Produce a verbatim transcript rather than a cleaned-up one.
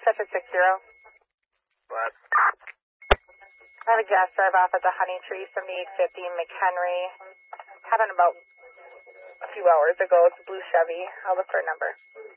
Pacific six zero. What? I have a gas drive off at the Honey Tree, seventy-eight fifty McHenry. Happened about a few hours ago. It's a blue Chevy. I'll look for a number.